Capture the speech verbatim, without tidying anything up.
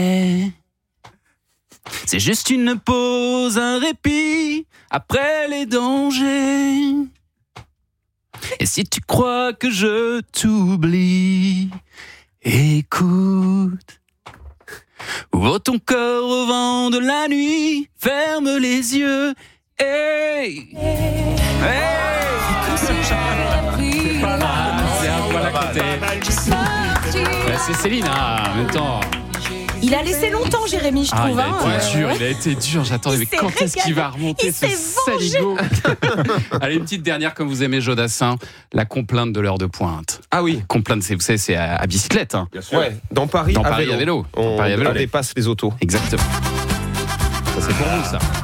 C'est juste une pause, un répit après les dangers. Et si tu crois que je t'oublie, écoute. Ouvre ton corps au vent de la nuit, ferme les yeux. Hey, hey. C'est pas là, c'est un poil à côté. Bah, c'est Céline, hein, en même temps. Il a laissé longtemps, Jérémy, je Ah, trouve. il a hein. été dur, il a été dur. J'attendais, mais quand est-ce qu'il va remonter Il ce s'est saligo? Allez, une petite dernière, comme vous aimez, Jodassin. La complainte de l'heure de pointe. Ah oui. Complainte, c'est, vous savez, c'est à, à bicyclette. Hein. Bien sûr. Ouais, dans Paris, Dans à Paris, vélo. à vélo. On, Dans Paris, à vélo. on dépasse les autos. Exactement. Ça, c'est pour vous, ça.